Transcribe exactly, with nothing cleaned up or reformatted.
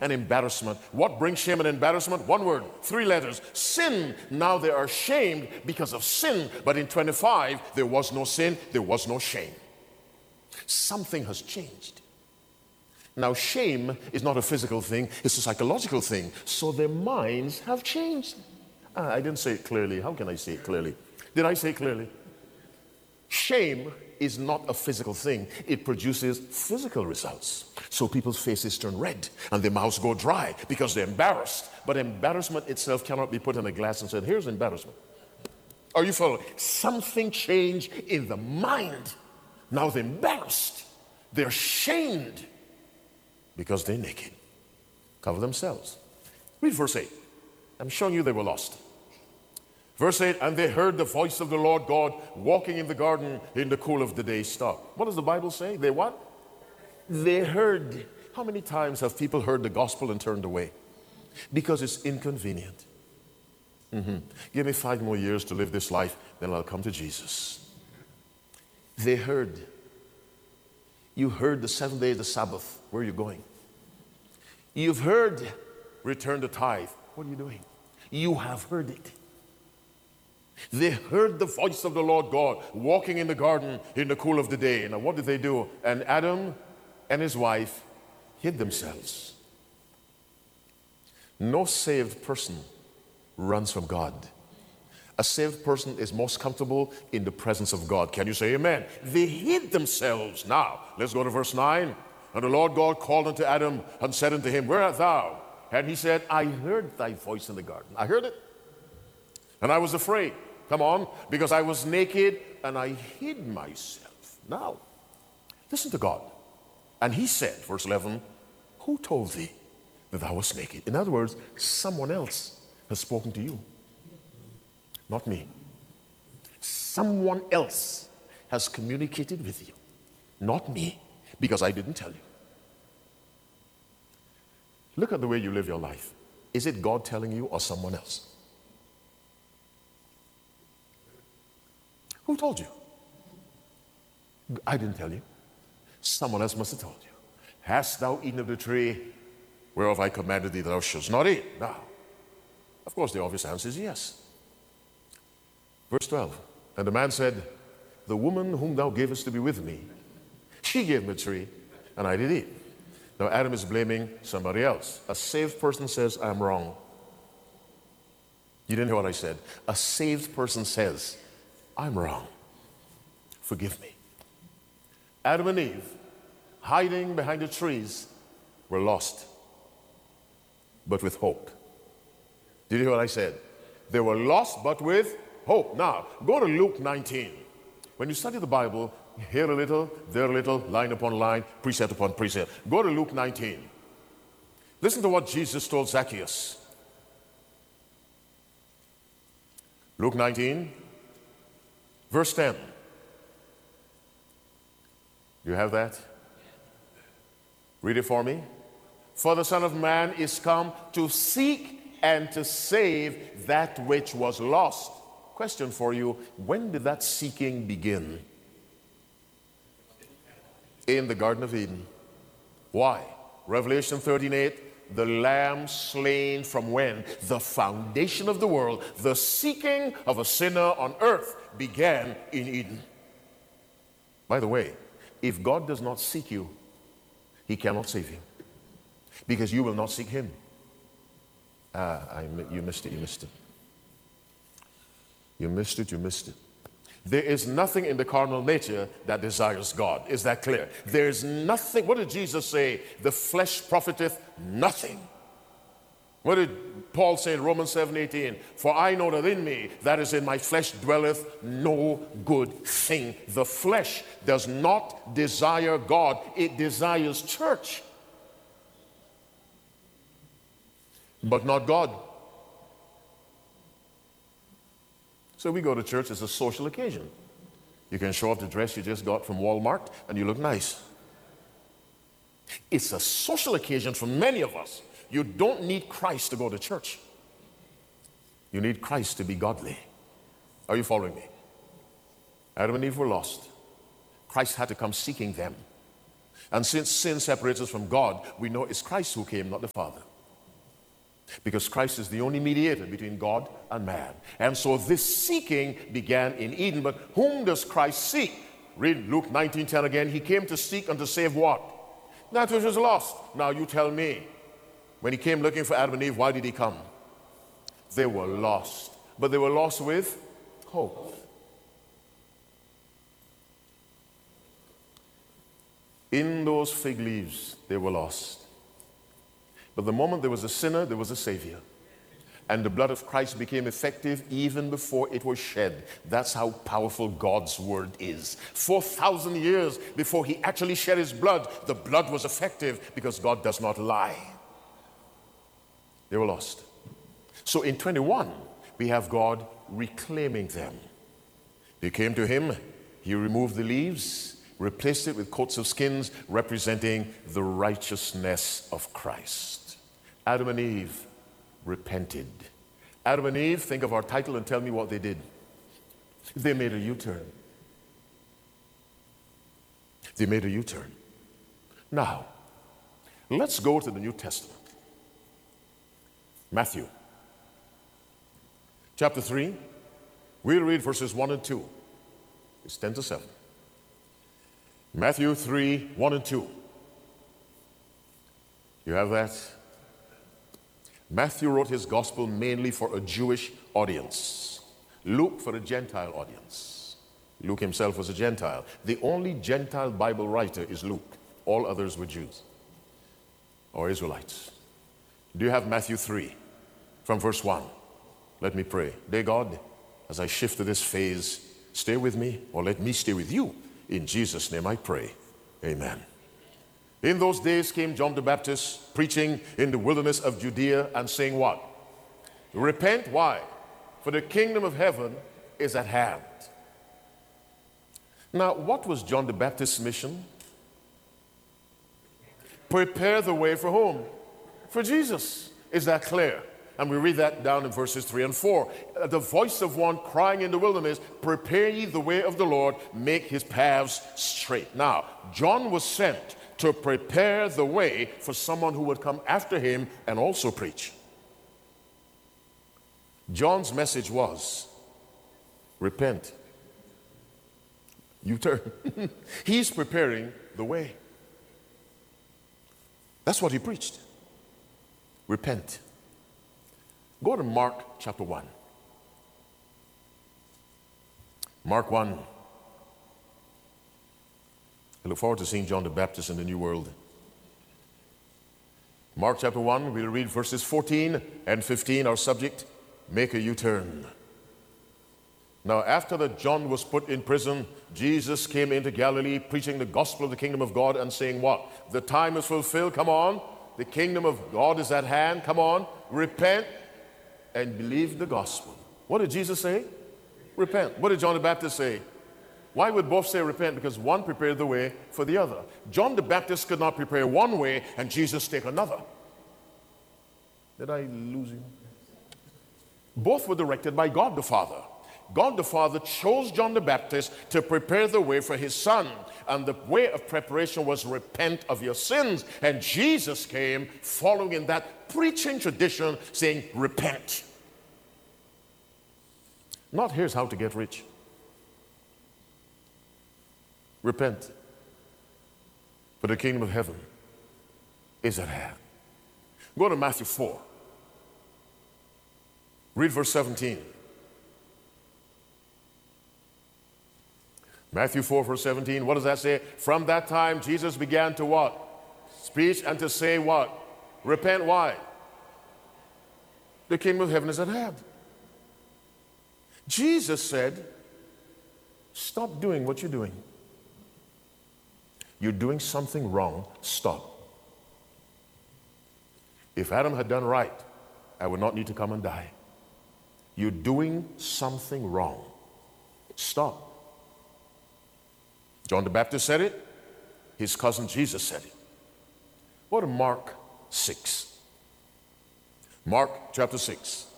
and embarrassment. What brings shame and embarrassment? One word, three letters, sin. Now they are ashamed because of sin. But in twenty-five, there was no sin, there was no shame. Something has changed. Now, shame is not a physical thing, it's a psychological thing. So their minds have changed. Ah, I didn't say it clearly. How can I say it clearly? Did I say it clearly? Shame is not a physical thing. It produces physical results. So people's faces turn red and their mouths go dry because they're embarrassed. But embarrassment itself cannot be put in a glass and said, here's embarrassment. Are you following? Something changed in the mind. Now they're embarrassed. They're shamed because they're naked. Cover themselves. Read verse eight. I'm showing you they were lost. Verse eight, and they heard the voice of the Lord God walking in the garden in the cool of the day. Stop. What does the Bible say? They what? They heard. How many times have people heard the gospel and turned away? Because it's inconvenient. Mm-hmm. Give me five more years to live this life, then I'll come to Jesus. They heard. You heard the seventh day is the Sabbath. Where are you going? You've heard return the tithe. What are you doing? You have heard it. They heard the voice of the Lord God walking in the garden in the cool of the day. Now what did they do? And Adam and his wife hid themselves. No saved person runs from God. A saved person is most comfortable in the presence of God. Can you say amen? They hid themselves. Now, let's go to verse nine. And the Lord God called unto Adam and said unto him, where art thou? And he said, I heard thy voice in the garden. I heard it. And I was afraid. Come on. Because I was naked and I hid myself. Now, listen to God. And he said, verse eleven, who told thee that thou wast naked? In other words, someone else has spoken to you. Not me. Someone else has communicated with you. Not me. Because I didn't tell you. Look at the way you live your life. Is it God telling you or someone else? Who told you? I didn't tell you. Someone else must have told you. Hast thou eaten of the tree whereof I commanded thee that thou shouldst not eat? Now, of course, the obvious answer is yes. Verse twelve, and the man said, the woman whom thou gavest to be with me, she gave me the tree, and I did eat. Now Adam is blaming somebody else. A saved person says, I'm wrong. You didn't hear what I said. A saved person says, I'm wrong. Forgive me. Adam and Eve, hiding behind the trees, were lost, but with hope. Did you hear what I said? They were lost, but with hope. Now, go to Luke nineteen. When you study the Bible, here a little, there a little, line upon line, precept upon precept. Go to Luke nineteen. Listen to what Jesus told Zacchaeus. Luke nineteen, verse ten. Do you have that? Read it for me. For the Son of Man is come to seek and to save that which was lost. Question for you, when did that seeking begin? In the Garden of Eden. Why? Revelation thirteen eight, the Lamb slain from when? The foundation of the world. The seeking of a sinner on earth began in Eden. By the way, if God does not seek you, he cannot save you. Because you will not seek him. Ah, I, you missed it, you missed it. You missed it, you missed it. There is nothing in the carnal nature that desires God. Is that clear? There is nothing. What did Jesus say? The flesh profiteth nothing. What did Paul say in Romans seven eighteen? For I know that in me, that is in my flesh, dwelleth no good thing. The flesh does not desire God. It desires church. But not God. So we go to church as a social occasion. You can show off the dress you just got from Walmart and you look nice. It's a social occasion for many of us. You don't need Christ to go to church. You need Christ to be godly. Are you following me? Adam and Eve were lost. Christ had to come seeking them. And since sin separates us from God, we know it's Christ who came, not the Father. Because Christ is the only mediator between God and man. And so this seeking began in Eden. But whom does Christ seek? Read Luke nineteen ten again. He came to seek and to save what? That which was lost. Now you tell me, when he came looking for Adam and Eve, why did he come? They were lost. But they were lost with hope. In those fig leaves, they were lost. But the moment there was a sinner, there was a Savior. And the blood of Christ became effective even before it was shed. That's how powerful God's word is. four thousand years before he actually shed his blood, the blood was effective because God does not lie. They were lost. So in twenty-one, we have God reclaiming them. They came to him, he removed the leaves, replaced it with coats of skins representing the righteousness of Christ. Adam and Eve repented. Adam and Eve, think of our title and tell me what they did. They made a U-turn. They made a U-turn. Now, let's go to the New Testament. Matthew, chapter three. We'll read verses one and two. It's ten to seven. Matthew three, one and two. You have that? Matthew wrote his gospel mainly for a Jewish audience. Luke for a Gentile audience. Luke himself was a Gentile. The only Gentile Bible writer is Luke. All others were Jews or Israelites. Do you have Matthew three from verse one? Let me pray. Dear God, as I shift to this phase, stay with me or let me stay with you. In Jesus' name I pray. Amen. In those days came John the Baptist preaching in the wilderness of Judea and saying what? Repent. Why? For the kingdom of heaven is at hand. Now, what was John the Baptist's mission? Prepare the way for whom? For Jesus. Is that clear? And we read that down in verses three and four. The voice of one crying in the wilderness, prepare ye the way of the Lord, make his paths straight. Now, John was sent to prepare the way for someone who would come after him and also preach. John's message was, repent. You turn. He's preparing the way. That's what he preached. Repent. Go to Mark chapter one. Mark one. I look forward to seeing John the Baptist in the New World. Mark chapter one, we'll read verses fourteen and fifteen. Our subject, make a U-turn. Now, after that John was put in prison, Jesus came into Galilee preaching the gospel of the kingdom of God and saying what? The time is fulfilled. Come on. The kingdom of God is at hand. Come on. Repent and believe the gospel. What did Jesus say? Repent. What did John the Baptist say? Why would both say repent? Because one prepared the way for the other. John the Baptist could not prepare one way and Jesus take another. Did I lose you? Both were directed by God the Father. God the Father chose John the Baptist to prepare the way for his son. And the way of preparation was repent of your sins. And Jesus came following in that preaching tradition saying repent. Not here's how to get rich. Repent, for the kingdom of heaven is at hand. Go to Matthew four. Read verse seventeen. Matthew four, verse seventeen. What does that say? From that time, Jesus began to what? Speak and to say what? Repent. Why? The kingdom of heaven is at hand. Jesus said, stop doing what you're doing. You're doing something wrong. Stop. If Adam had done right, I would not need to come and die. You're doing something wrong. Stop. John the Baptist said it. His cousin Jesus said it. Go to Mark six. Mark chapter six.